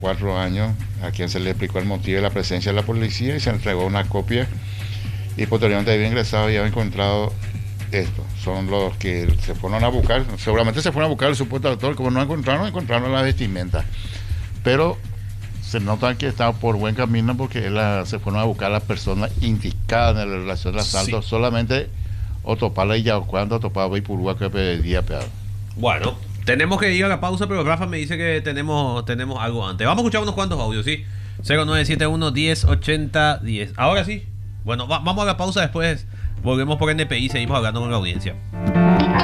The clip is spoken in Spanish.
4 años, a quien se le explicó el motivo de la presencia de la policía y se entregó una copia y posteriormente había ingresado y había encontrado esto. Son los que se fueron a buscar, seguramente se fueron a buscar el supuesto autor, como no encontraron la vestimenta, pero se nota que está por buen camino porque se fueron a buscar a las personas indicadas en la relación del asalto, Sí. solamente Otopala y Yaocuando, Otopala y Purúa que pedía peado. Bueno, tenemos que ir a la pausa, pero Rafa me dice que tenemos algo antes. Vamos a escuchar unos cuantos audios, ¿sí? 0971 10 80 10. Ahora sí. Bueno, vamos a la pausa, después volvemos por NPI y seguimos hablando con la audiencia.